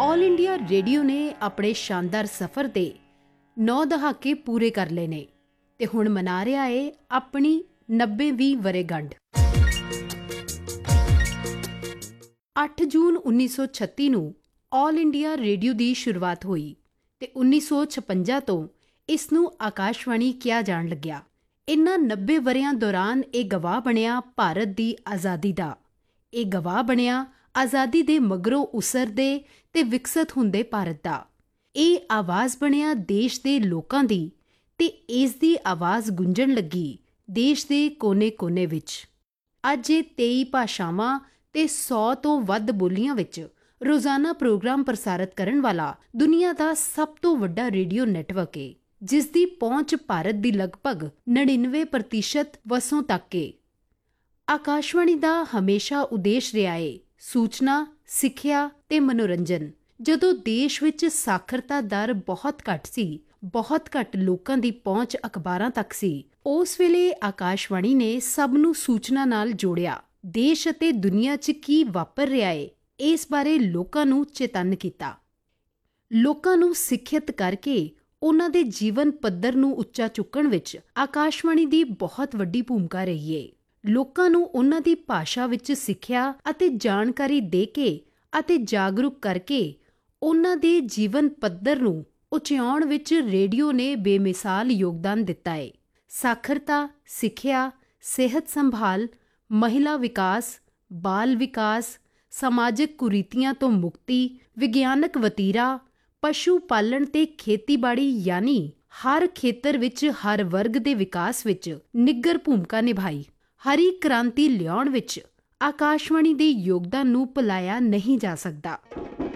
All India radio ने अपने शानदार सफर ते 9 दहाके पूरे कर लए ने ते हुण मना रहा है अपनी 90ਵੀਂ ਵਰ੍ਹੇਗੰਢ। 8 ਜੂਨ 1936 ਨੂੰ ਆਲ ਇੰਡੀਆ ਰੇਡੀਓ ਦੀ ਸ਼ੁਰੂਆਤ ਹੋਈ ਤੇ 1956 ਤੋਂ ਇਸ ਨੂੰ ਆਕਾਸ਼ਵਾਣੀ ਕਿਹਾ ਜਾਣ ਲੱਗਿਆ। ਇਨ੍ਹਾਂ 90 ਵਰ੍ਹਿਆਂ ਦੌਰਾਨ ਇਹ ਗਵਾਹ ਬਣਿਆ ਭਾਰਤ ਦੀ ਆਜ਼ਾਦੀ ਦਾ। ਇਹ ਗਵਾਹ ਬਣਿਆ ਆਜ਼ਾਦੀ ਦੇ ਮਗਰੋਂ ਉਸਰਦੇ ਤੇ ਵਿਕਸਿਤ ਹੁੰਦੇ ਭਾਰਤ ਦਾ। ਇਹ ਆਵਾਜ਼ ਬਣਿਆ ਦੇਸ਼ ਦੇ ਲੋਕਾਂ ਦੀ ਤੇ ਇਸ ਦੀ ਆਵਾਜ਼ ਗੂੰਜਣ ਲੱਗੀ ਦੇਸ਼ ਦੇ ਕੋਨੇ-ਕੋਨੇ ਵਿੱਚ। ਅੱਜ ਇਹ 23 ਭਾਸ਼ਾਵਾਂ ਤੇ 100 ਤੋਂ ਵੱਧ ਬੋਲੀਆਂ ਵਿੱਚ ਰੋਜ਼ਾਨਾ ਪ੍ਰੋਗਰਾਮ ਪ੍ਰਸਾਰਿਤ ਕਰਨ ਵਾਲਾ ਦੁਨੀਆ ਦਾ ਸਭ ਤੋਂ ਵੱਡਾ ਰੇਡੀਓ ਨੈਟਵਰਕ ਹੈ, ਜਿਸ ਦੀ ਪਹੁੰਚ ਭਾਰਤ ਦੀ ਲਗਭਗ 99% ਵਸੋਂ ਤੱਕ ਹੈ। ਆਕਾਸ਼ਵਾਣੀ ਦਾ ਹਮੇਸ਼ਾ ਉਦੇਸ਼ ਰਿਹਾ ਹੈ ਸੂਚਨਾ, ਸਿੱਖਿਆ ਤੇ ਮਨੋਰੰਜਨ। ਜਦੋਂ ਦੇਸ਼ ਵਿੱਚ ਸਾਖਰਤਾ ਦਰ ਬਹੁਤ ਘੱਟ ਸੀ, ਬਹੁਤ ਘੱਟ ਲੋਕਾਂ ਦੀ ਪਹੁੰਚ ਅਖਬਾਰਾਂ ਤੱਕ ਸੀ, ਉਸ ਵੇਲੇ ਆਕਾਸ਼ਵਾਣੀ ਨੇ ਸਭ ਨੂੰ ਸੂਚਨਾ ਨਾਲ ਜੋੜਿਆ। ਦੇਸ਼ ਅਤੇ ਦੁਨੀਆ 'ਚ ਕੀ ਵਾਪਰ ਰਿਹਾ ਹੈ ਇਸ ਬਾਰੇ ਲੋਕਾਂ ਨੂੰ ਚੇਤੰਨ ਕੀਤਾ। ਲੋਕਾਂ ਨੂੰ ਸਿੱਖਿਅਤ ਕਰਕੇ ਉਹਨਾਂ ਦੇ ਜੀਵਨ ਪੱਧਰ ਨੂੰ ਉੱਚਾ ਚੁੱਕਣ ਵਿੱਚ ਆਕਾਸ਼ਵਾਣੀ ਦੀ ਬਹੁਤ ਵੱਡੀ ਭੂਮਿਕਾ ਰਹੀ ਹੈ। ਲੋਕਾਂ ਨੂੰ ਉਹਨਾਂ ਦੀ ਭਾਸ਼ਾ ਵਿੱਚ ਸਿੱਖਿਆ ਅਤੇ ਜਾਣਕਾਰੀ ਦੇ ਕੇ ਅਤੇ ਜਾਗਰੂਕ ਕਰਕੇ ਉਹਨਾਂ ਦੇ ਜੀਵਨ ਪੱਧਰ ਨੂੰ ਉਚਾਉਣ ਵਿੱਚ ਰੇਡੀਓ ਨੇ ਬੇਮਿਸਾਲ ਯੋਗਦਾਨ ਦਿੱਤਾ ਹੈ। ਸਾਖਰਤਾ, ਸਿੱਖਿਆ, ਸਿਹਤ ਸੰਭਾਲ, ਮਹਿਲਾ ਵਿਕਾਸ, ਬਾਲ ਵਿਕਾਸ, ਸਮਾਜਿਕ ਕੁਰੀਤੀਆਂ ਤੋਂ ਮੁਕਤੀ, ਵਿਗਿਆਨਕ ਵਤੀਰਾ, ਪਸ਼ੂ ਪਾਲਣ ਤੇ ਖੇਤੀਬਾੜੀ ਯਾਨੀ ਹਰ ਖੇਤਰ ਵਿੱਚ ਹਰ ਵਰਗ ਦੇ ਵਿਕਾਸ ਵਿੱਚ ਨਿੱਘਰ ਭੂਮਿਕਾ ਨਿਭਾਈ। ਹਰੀ ਕ੍ਰਾਂਤੀ ਲਿਆਉਣ ਵਿੱਚ ਆਕਾਸ਼ਵਾਣੀ ਦੇ ਯੋਗਦਾਨ ਨੂੰ ਭੁਲਾਇਆ ਨਹੀਂ ਜਾ ਸਕਦਾ।